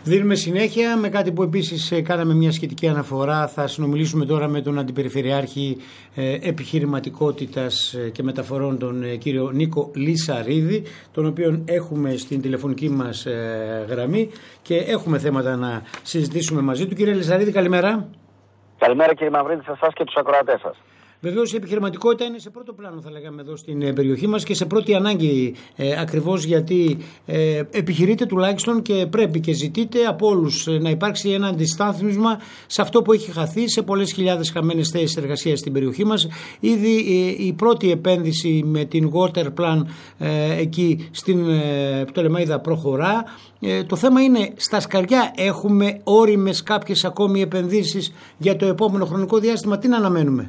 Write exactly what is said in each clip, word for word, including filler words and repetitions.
Δίνουμε συνέχεια με κάτι που επίσης κάναμε μια σχετική αναφορά. Θα συνομιλήσουμε τώρα με τον Αντιπεριφερειάρχη Επιχειρηματικότητας και Μεταφορών, τον κύριο Νίκο Λυσαρίδη, τον οποίον έχουμε στην τηλεφωνική μας γραμμή και έχουμε θέματα να συζητήσουμε μαζί του. Κύριε Λυσαρίδη, καλημέρα. Καλημέρα κύριε Μαυρίδη, σε εσάς και τους ακροατές σας. Βεβαίως η επιχειρηματικότητα είναι σε πρώτο πλάνο, θα λέγαμε, εδώ στην περιοχή μας και σε πρώτη ανάγκη, ε, ακριβώς γιατί ε, επιχειρείται τουλάχιστον και πρέπει και ζητείται από όλους ε, να υπάρξει ένα αντιστάθμισμα σε αυτό που έχει χαθεί, σε πολλές χιλιάδες χαμένες θέσεις εργασίας στην περιοχή μας. Ήδη ε, η πρώτη επένδυση με την Water Plan ε, εκεί στην ε, Πτολεμαΐδα προχωρά. Ε, το θέμα είναι, στα σκαριά έχουμε όριμες κάποιες ακόμη επενδύσεις για το επόμενο χρονικό διάστημα? Τι να αναμένουμε?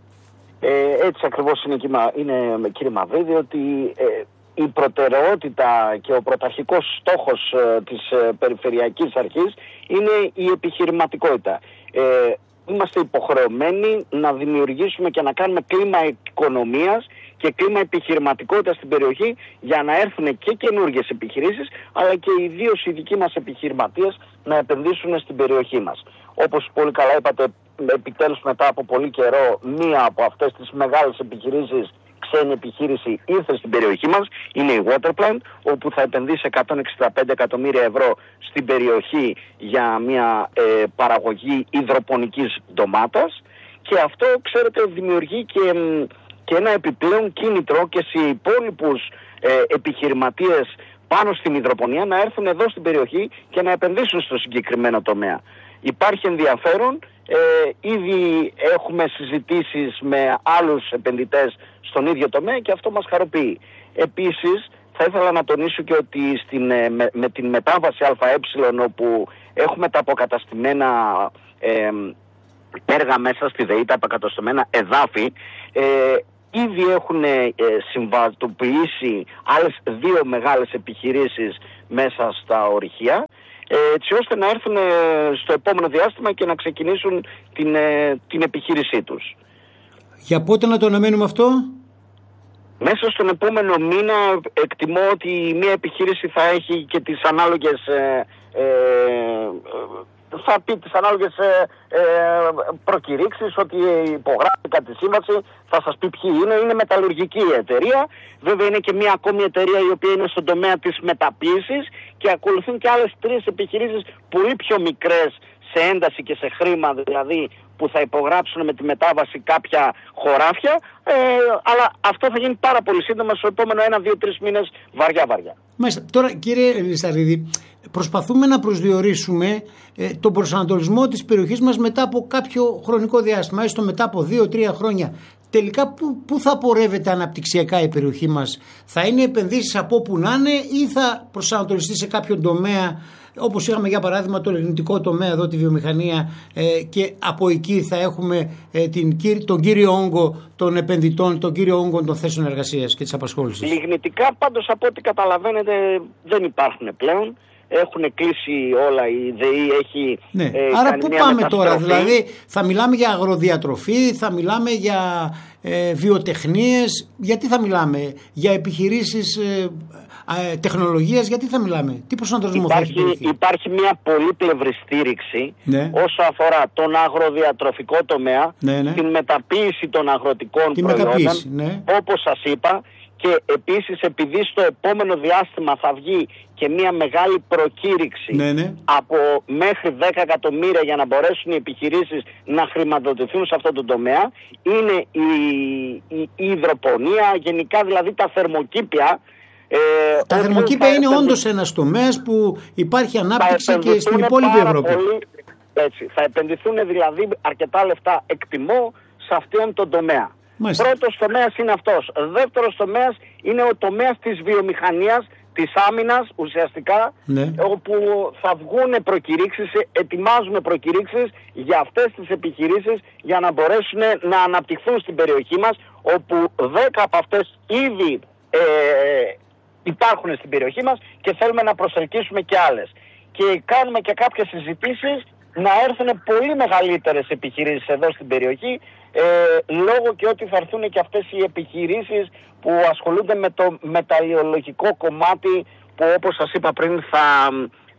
Ε, έτσι ακριβώς είναι, είναι κύριε Μαυρίδη, ότι ε, η προτεραιότητα και ο πρωταρχικός στόχος ε, της ε, Περιφερειακής Αρχής είναι η επιχειρηματικότητα. Ε, είμαστε υποχρεωμένοι να δημιουργήσουμε και να κάνουμε κλίμα οικονομίας και κλίμα επιχειρηματικότητα στην περιοχή για να έρθουν και καινούργιες επιχειρήσεις, αλλά και ιδίως οι δικοί μας επιχειρηματίες να επενδύσουν στην περιοχή μας. Όπως πολύ καλά είπατε, επιτέλους μετά από πολύ καιρό μία από αυτές τις μεγάλες επιχειρήσεις, ξένη επιχείρηση, ήρθε στην περιοχή μας, είναι η Water Plan, όπου θα επενδύσει εκατόν εξήντα πέντε εκατομμύρια ευρώ στην περιοχή για μια ε, παραγωγή υδροπονικής ντομάτας, και αυτό, ξέρετε, δημιουργεί και, και ένα επιπλέον κίνητρο και σε υπόλοιπους ε, επιχειρηματίες πάνω στην υδροπονία να έρθουν εδώ στην περιοχή και να επενδύσουν στο συγκεκριμένο τομέα. Υπάρχει ενδιαφέρον, ε, ήδη έχουμε συζητήσεις με άλλους επενδυτές στον ίδιο τομέα και αυτό μας χαροποιεί. Επίσης, θα ήθελα να τονίσω και ότι στην, με, με την μετάβαση ΑΕ, όπου έχουμε τα αποκαταστημένα ε, έργα μέσα στη ΔΕΗ, τα αποκαταστημένα εδάφη, ε, ήδη έχουν ε, συμβατοποιήσει άλλες δύο μεγάλες επιχειρήσεις μέσα στα ορυχεία, έτσι ώστε να έρθουν στο επόμενο διάστημα και να ξεκινήσουν την, την επιχείρησή τους. Για πότε να το αναμένουμε αυτό? Μέσα στον επόμενο μήνα εκτιμώ ότι μια επιχείρηση θα έχει και τις ανάλογες ε, ε, θα πει τις ανάλογες ε, ε, προκηρύξεις, ότι υπογράφηκα τη σύμβαση, θα σας πει ποιοι είναι. Είναι μεταλλουργική η εταιρεία. Βέβαια είναι και μια ακόμη εταιρεία η οποία είναι στον τομέα της μεταποίησης, και ακολουθούν και άλλες τρεις επιχειρήσεις πολύ πιο μικρές σε ένταση και σε χρήμα, δηλαδή, που θα υπογράψουν με τη μετάβαση κάποια χωράφια, ε, αλλά αυτό θα γίνει πάρα πολύ σύντομα, στο επόμενο ένα, δύο, τρεις μήνες, βαριά βαριά. Μάλιστα. Τώρα, κύριε Λυσαρίδη, προσπαθούμε να προσδιορίσουμε ε, τον προσανατολισμό της περιοχής μας μετά από κάποιο χρονικό διάστημα, έστω μετά από δύο τρία χρόνια. Τελικά πού, πού θα πορεύεται αναπτυξιακά η περιοχή μας? Θα είναι επενδύσεις από όπου να είναι, ή θα προσανατολιστεί σε κάποιον τομέα, όπως είχαμε για παράδειγμα το λιγνητικό τομέα εδώ, τη βιομηχανία, ε, και από εκεί θα έχουμε ε, την, τον κύριο όγκο των επενδυτών, τον κύριο όγκο των θέσεων εργασίας και της απασχόλησης? Λιγνητικά πάντως, από ό,τι καταλαβαίνετε, δεν υπάρχουν πλέον. Έχουν κλείσει όλα, η ΔΕΗ έχει... Ναι. Ε, Άρα πού πάμε τώρα? Δηλαδή θα μιλάμε για αγροδιατροφή, θα μιλάμε για ε, βιοτεχνίες, γιατί θα μιλάμε για επιχειρήσεις ε, ε, τεχνολογίας, γιατί θα μιλάμε? Τι προσανατολισμό θα έχει? Υπάρχει μια πολύπλευρη στήριξη, ναι, όσο αφορά τον αγροδιατροφικό τομέα, ναι, ναι, την μεταποίηση των αγροτικών Τη προϊόντων, ναι, όπως σας είπα. Και επίσης, επειδή στο επόμενο διάστημα θα βγει και μια μεγάλη προκήρυξη, ναι, ναι, από μέχρι δέκα εκατομμύρια για να μπορέσουν οι επιχειρήσεις να χρηματοδοτηθούν σε αυτό το τομέα, είναι η, η, η υδροπονία, γενικά δηλαδή τα θερμοκήπια. Ε, τα θερμοκήπια είναι επενδυ... όντως ένας τομέας που υπάρχει ανάπτυξη και στην υπόλοιπη Ευρώπη. Πολύ, έτσι, θα επενδυθούν δηλαδή αρκετά λεφτά, εκτιμώ, σε αυτόν τον τομέα. Μάλιστα. Πρώτος τομέας είναι αυτός. Δεύτερος τομέας είναι ο τομέας της βιομηχανίας, της άμυνας ουσιαστικά, ναι, όπου θα βγουν προκηρύξεις, ετοιμάζουμε προκηρύξεις για αυτές τις επιχειρήσεις για να μπορέσουν να αναπτυχθούν στην περιοχή μας, όπου δέκα από αυτές ήδη ε, υπάρχουν στην περιοχή μας και θέλουμε να προσελκύσουμε και άλλες. Και κάνουμε και κάποιες συζητήσεις να έρθουν πολύ μεγαλύτερες επιχειρήσεις εδώ στην περιοχή, ε, λόγω και ότι θα έρθουν και αυτές οι επιχειρήσεις που ασχολούνται με το μεταλλιολογικό κομμάτι, που όπως σας είπα πριν θα,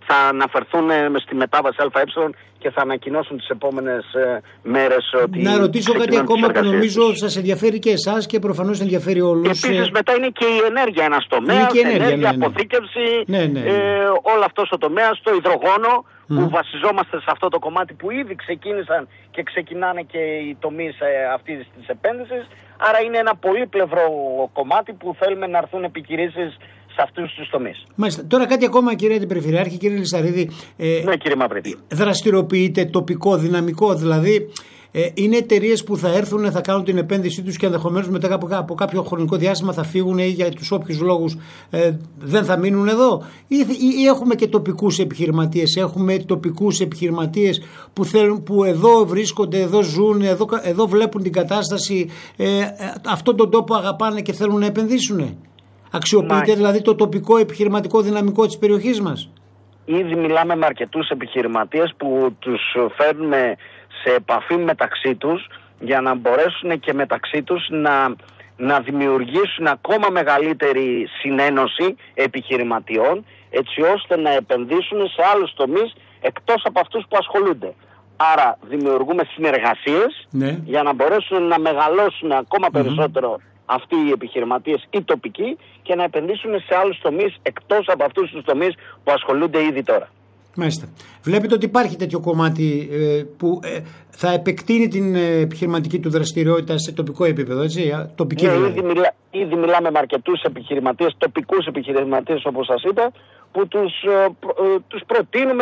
θα αναφερθούν στη μετάβαση ΑΕ και θα ανακοινώσουν τις επόμενες ε, μέρες ότι... Να ρωτήσω κάτι ακόμα που νομίζω σας ενδιαφέρει και εσάς και προφανώς ενδιαφέρει όλους. Επίσης μετά είναι και η ενέργεια ένας τομέας, η ενέργεια, ενέργεια ναι, ναι. αποθήκευση, ναι, ναι, ναι. Ε, όλο αυτός ο τομέας, το υδρογόνο, mm. που βασιζόμαστε σε αυτό το κομμάτι που ήδη ξεκίνησαν και ξεκινάνε και οι τομείς ε, αυτής της επένδυσης. Άρα είναι ένα πολύπλευρο κομμάτι που θέλουμε να έρθουν επιχειρήσεις σε αυτούς τους τομείς. Μάλιστα. Τώρα κάτι ακόμα, κύριε Αντιπεριφερειάρχη, κύριε Λυσαρίδη. Ε, ναι, κύριε Μαυρίδη. Δραστηριοποιείται τοπικό δυναμικό, δηλαδή ε, είναι εταιρείες που θα έρθουν, θα κάνουν την επένδυσή τους και ενδεχομένως μετά από, από κάποιο χρονικό διάστημα θα φύγουν ή για τους όποιους λόγους ε, δεν θα μείνουν εδώ. Ή, ή, ή έχουμε και τοπικούς επιχειρηματίες, έχουμε τοπικούς επιχειρηματίες που, θέλουν, που εδώ βρίσκονται, εδώ ζουν, εδώ, εδώ βλέπουν την κατάσταση, ε, αυτόν τον τόπο αγαπάνε και θέλουν να επενδύσουν. Αξιοποιείται δηλαδή το τοπικό επιχειρηματικό δυναμικό της περιοχής μας. Ήδη μιλάμε με αρκετούς επιχειρηματίες που τους φέρνουμε σε επαφή μεταξύ τους για να μπορέσουν και μεταξύ τους να, να δημιουργήσουν ακόμα μεγαλύτερη συνένωση επιχειρηματιών, έτσι ώστε να επενδύσουν σε άλλους τομείς εκτός από αυτούς που ασχολούνται. Άρα δημιουργούμε συνεργασίες, ναι, για να μπορέσουν να μεγαλώσουν ακόμα περισσότερο mm-hmm. αυτοί οι επιχειρηματίες οι τοπικοί και να επενδύσουν σε άλλους τομείς εκτός από αυτούς τους τομείς που ασχολούνται ήδη τώρα. Μάλιστα. Βλέπετε ότι υπάρχει τέτοιο κομμάτι ε, που ε, θα επεκτείνει την ε, επιχειρηματική του δραστηριότητα σε τοπικό επίπεδο, έτσι, τοπική ναι, δηλαδή. Ήδη, μιλά, ήδη μιλάμε με αρκετούς επιχειρηματίες, τοπικούς επιχειρηματίες όπως σας είπα, που τους, ε, προ, ε, τους προτείνουμε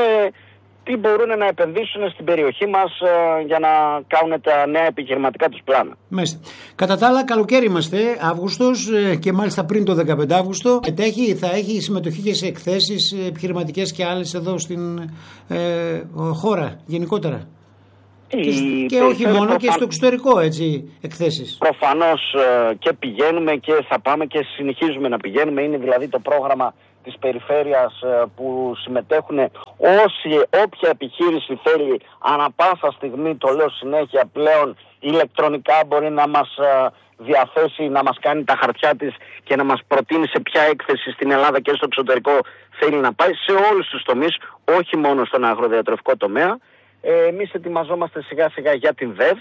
τι μπορούν να επενδύσουν στην περιοχή μας ε, για να κάνουν τα νέα επιχειρηματικά τους πλάνα. Μάλιστα. Κατά τα άλλα, καλοκαίρι είμαστε, Αύγουστος ε, και μάλιστα πριν το δεκαπέντε Αύγουστο. Έχει, θα έχει συμμετοχή και σε εκθέσεις επιχειρηματικές και άλλες εδώ στην ε, χώρα γενικότερα. Η... Και, και όχι μόνο προφαν... και στο εξωτερικό, έτσι, εκθέσεις. Προφανώς ε, και πηγαίνουμε και θα πάμε και συνεχίζουμε να πηγαίνουμε. Είναι δηλαδή το πρόγραμμα της περιφέρειας που συμμετέχουν όσοι, όποια επιχείρηση θέλει ανά πάσα στιγμή, το λέω συνέχεια πλέον, ηλεκτρονικά μπορεί να μας διαθέσει, να μας κάνει τα χαρτιά της και να μας προτείνει σε ποια έκθεση στην Ελλάδα και στο εξωτερικό θέλει να πάει, σε όλους τους τομείς, όχι μόνο στον αγροδιατροφικό τομέα. Εμείς ετοιμαζόμαστε σιγά σιγά για την ΔΕΒ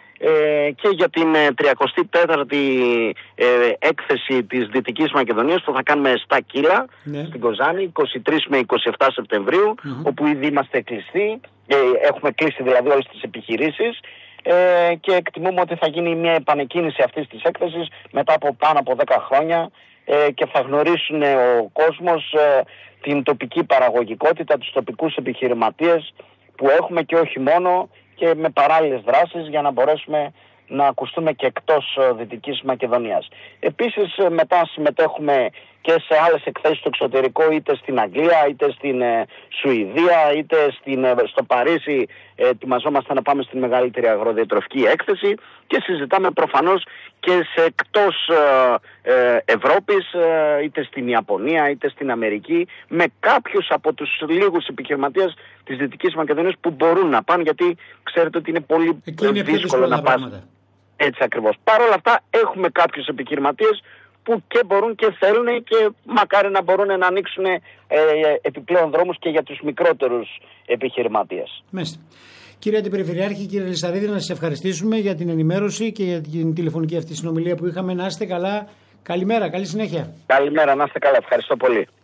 Ε, και για την τριακοστή τέταρτη ε, έκθεση της Δυτικής Μακεδονίας που θα κάνουμε στα Κύλα, ναι, στην Κοζάνη, είκοσι τρεις με είκοσι επτά Σεπτεμβρίου, mm-hmm. όπου ήδη είμαστε κλειστοί, ε, έχουμε κλείσει δηλαδή όλες τις επιχειρήσεις ε, και εκτιμούμε ότι θα γίνει μια επανεκκίνηση αυτής της έκθεσης μετά από πάνω από δέκα χρόνια ε, και θα γνωρίσουν ο κόσμος ε, την τοπική παραγωγικότητα, τους τοπικούς επιχειρηματίες που έχουμε και όχι μόνο, και με παράλληλες δράσεις για να μπορέσουμε να ακουστούμε και εκτός Δυτικής Μακεδονίας. Επίσης μετά συμμετέχουμε και σε άλλες εκθέσεις στο εξωτερικό, είτε στην Αγγλία, είτε στην ε, Σουηδία, είτε στην, ε, στο Παρίσι. Ε, ετοιμαζόμαστε να πάμε στην μεγαλύτερη αγροδιατροφική έκθεση και συζητάμε προφανώς και σε εκτός ε, ε, Ευρώπης, ε, είτε στην Ιαπωνία, είτε στην Αμερική, με κάποιους από τους λίγους επιχειρηματίες της Δυτικής Μακεδονίας που μπορούν να πάνε, γιατί ξέρετε ότι είναι πολύ είναι δύσκολο να πάνε. Έτσι ακριβώς. Παρ' όλα αυτά έχουμε κάποιους επιχειρηματίες που και μπορούν και θέλουν και μακάρι να μπορούν να ανοίξουν ε, επιπλέον δρόμους και για τους μικρότερους επιχειρηματίες. Μάλιστα. Κύριε Αντιπεριφερειάρχη, κύριε Λυσαρίδη, να σας ευχαριστήσουμε για την ενημέρωση και για την τηλεφωνική αυτή συνομιλία που είχαμε. Να είστε καλά. Καλημέρα, καλή συνέχεια. Καλημέρα, να είστε καλά. Ευχαριστώ πολύ.